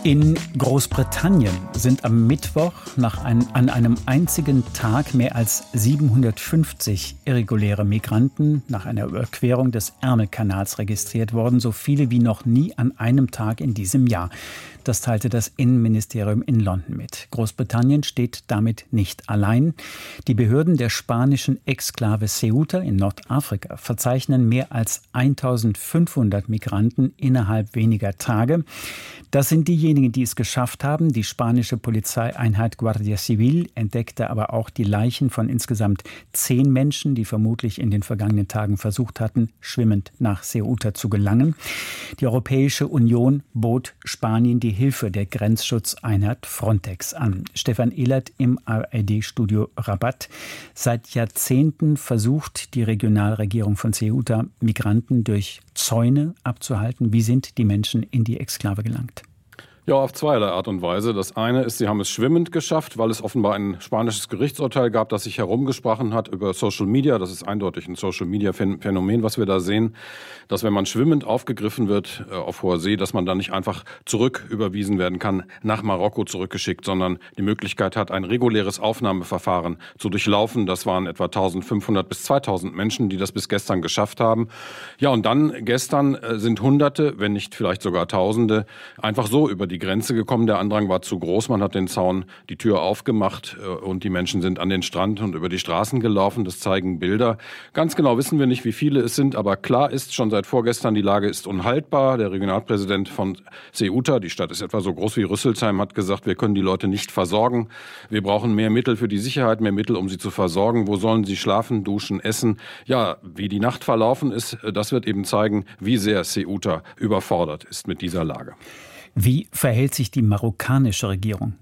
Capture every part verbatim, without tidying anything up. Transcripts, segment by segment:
In Großbritannien sind am Mittwoch nach ein, an einem einzigen Tag mehr als siebenhundertfünfzig irreguläre Migranten nach einer Überquerung des Ärmelkanals registriert worden, so viele wie noch nie an einem Tag in diesem Jahr. Das teilte das Innenministerium in London mit. Großbritannien steht damit nicht allein. Die Behörden der spanischen Exklave Ceuta in Nordafrika verzeichnen mehr als eintausendfünfhundert Migranten innerhalb weniger Tage. Das sind diejenigen, die es geschafft haben. Die spanische Polizeieinheit Guardia Civil entdeckte aber auch die Leichen von insgesamt zehn Menschen, die vermutlich in den vergangenen Tagen versucht hatten, schwimmend nach Ceuta zu gelangen. Die Europäische Union bot Spanien die Hilfe der Grenzschutzeinheit Frontex an. Stefan Ehlert im A R D-Studio Rabat. Seit Jahrzehnten versucht die Regionalregierung von Ceuta, Migranten durch Zäune abzuhalten. Wie sind die Menschen in die Exklave gelangt? Ja, auf zweierlei Art und Weise. Das eine ist, sie haben es schwimmend geschafft, weil es offenbar ein spanisches Gerichtsurteil gab, das sich herumgesprochen hat über Social Media. Das ist eindeutig ein Social Media Phänomen, was wir da sehen, dass wenn man schwimmend aufgegriffen wird äh, auf hoher See, dass man dann nicht einfach zurück überwiesen werden kann, nach Marokko zurückgeschickt, sondern die Möglichkeit hat, ein reguläres Aufnahmeverfahren zu durchlaufen. Das waren etwa eintausendfünfhundert bis zweitausend Menschen, die das bis gestern geschafft haben. Ja, und dann gestern äh, sind Hunderte, wenn nicht vielleicht sogar Tausende, einfach so über die die Grenze gekommen. Der Andrang war zu groß. Man hat den Zaun, die Tür aufgemacht und die Menschen sind an den Strand und über die Straßen gelaufen. Das zeigen Bilder. Ganz genau wissen wir nicht, wie viele es sind, aber klar ist schon seit vorgestern, die Lage ist unhaltbar. Der Regionalpräsident von Ceuta, die Stadt ist etwa so groß wie Rüsselsheim, hat gesagt, wir können die Leute nicht versorgen. Wir brauchen mehr Mittel für die Sicherheit, mehr Mittel, um sie zu versorgen. Wo sollen sie schlafen, duschen, essen? Ja, wie die Nacht verlaufen ist, das wird eben zeigen, wie sehr Ceuta überfordert ist mit dieser Lage. Wie verhält sich die marokkanische Regierung?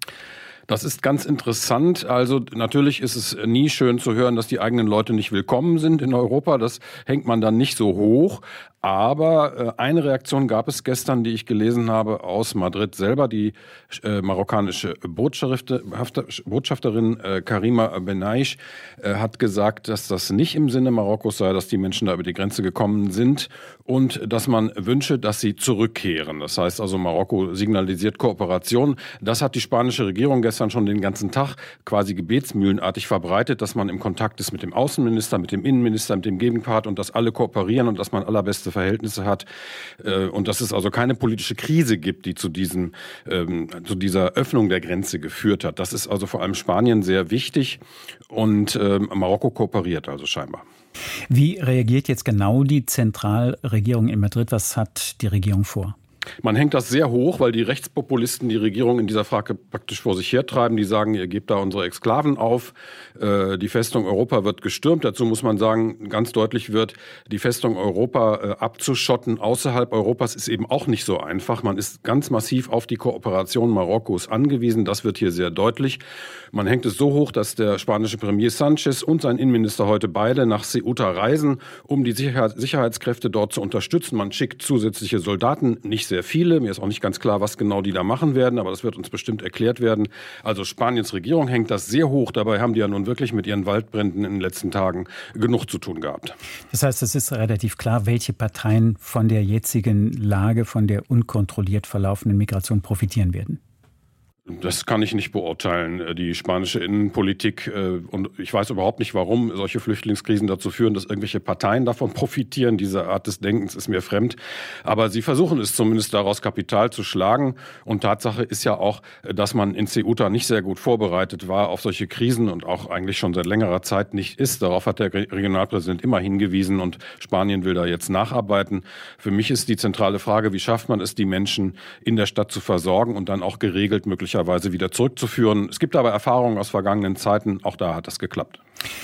Das ist ganz interessant. Also natürlich ist es nie schön zu hören, dass die eigenen Leute nicht willkommen sind in Europa. Das hängt man dann nicht so hoch. Aber äh, eine Reaktion gab es gestern, die ich gelesen habe aus Madrid selber. Die äh, marokkanische Botschafterin äh, Karima Benaish äh, hat gesagt, dass das nicht im Sinne Marokkos sei, dass die Menschen da über die Grenze gekommen sind und dass man wünsche, dass sie zurückkehren. Das heißt also, Marokko signalisiert Kooperation. Das hat die spanische Regierung gestern schon den ganzen Tag quasi gebetsmühlenartig verbreitet, dass man im Kontakt ist mit dem Außenminister, mit dem Innenminister, mit dem Gegenpart und dass alle kooperieren und dass man allerbeste Verhältnisse hat und dass es also keine politische Krise gibt, die zu diesem, ähm, zu dieser Öffnung der Grenze geführt hat. Das ist also vor allem Spanien sehr wichtig und ähm, Marokko kooperiert also scheinbar. Wie reagiert jetzt genau die Zentralregierung in Madrid? Was hat die Regierung vor? Man hängt das sehr hoch, weil die Rechtspopulisten die Regierung in dieser Frage praktisch vor sich hertreiben. Die sagen, ihr gebt da unsere Exklaven auf. Äh, die Festung Europa wird gestürmt. Dazu muss man sagen, ganz deutlich wird, die Festung Europa äh, abzuschotten außerhalb Europas ist eben auch nicht so einfach. Man ist ganz massiv auf die Kooperation Marokkos angewiesen. Das wird hier sehr deutlich. Man hängt es so hoch, dass der spanische Premier Sanchez und sein Innenminister heute beide nach Ceuta reisen, um die Sicherheit, Sicherheitskräfte dort zu unterstützen. Man schickt zusätzliche Soldaten, nicht sehr viele. Mir ist auch nicht ganz klar, was genau die da machen werden, aber das wird uns bestimmt erklärt werden. Also Spaniens Regierung hängt das sehr hoch. Dabei haben die ja nun wirklich mit ihren Waldbränden in den letzten Tagen genug zu tun gehabt. Das heißt, es ist relativ klar, welche Parteien von der jetzigen Lage, von der unkontrolliert verlaufenden Migration profitieren werden. Das kann ich nicht beurteilen. Die spanische Innenpolitik, und ich weiß überhaupt nicht, warum solche Flüchtlingskrisen dazu führen, dass irgendwelche Parteien davon profitieren. Diese Art des Denkens ist mir fremd. Aber sie versuchen es zumindest daraus Kapital zu schlagen. Und Tatsache ist ja auch, dass man in Ceuta nicht sehr gut vorbereitet war auf solche Krisen und auch eigentlich schon seit längerer Zeit nicht ist. Darauf hat der Regionalpräsident immer hingewiesen und Spanien will da jetzt nacharbeiten. Für mich ist die zentrale Frage, wie schafft man es, die Menschen in der Stadt zu versorgen und dann auch geregelt möglicherweise wieder zurückzuführen. Es gibt aber Erfahrungen aus vergangenen Zeiten, auch da hat das geklappt.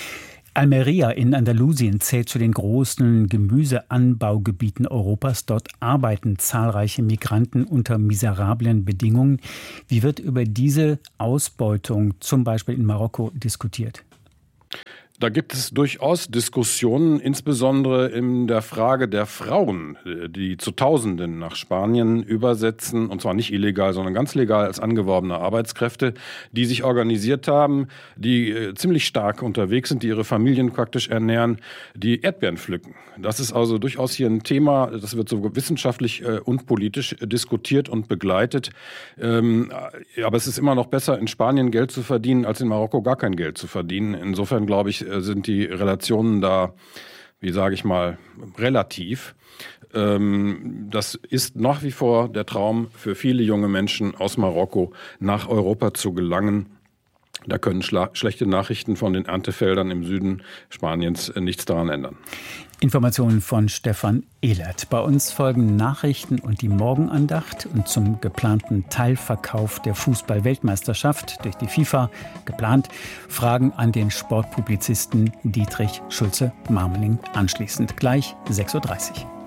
Almería in Andalusien zählt zu den großen Gemüseanbaugebieten Europas. Dort arbeiten zahlreiche Migranten unter miserablen Bedingungen. Wie wird über diese Ausbeutung zum Beispiel in Marokko diskutiert? Da gibt es durchaus Diskussionen, insbesondere in der Frage der Frauen, die zu Tausenden nach Spanien übersetzen, und zwar nicht illegal, sondern ganz legal als angeworbene Arbeitskräfte, die sich organisiert haben, die äh, ziemlich stark unterwegs sind, die ihre Familien praktisch ernähren, die Erdbeeren pflücken. Das ist also durchaus hier ein Thema, das wird so wissenschaftlich äh, und politisch diskutiert und begleitet. Ähm, aber es ist immer noch besser, in Spanien Geld zu verdienen, als in Marokko gar kein Geld zu verdienen. Insofern glaube ich, sind die Relationen da, wie sage ich mal, relativ. Das ist nach wie vor der Traum für viele junge Menschen aus Marokko, nach Europa zu gelangen. Da können schla- schlechte Nachrichten von den Erntefeldern im Süden Spaniens nichts daran ändern. Informationen von Stefan Ehlert. Bei uns folgen Nachrichten und die Morgenandacht. Und zum geplanten Teilverkauf der Fußball-Weltmeisterschaft durch die FIFA geplant, Fragen an den Sportpublizisten Dietrich Schulze-Marmeling anschließend. Gleich sechs Uhr dreißig.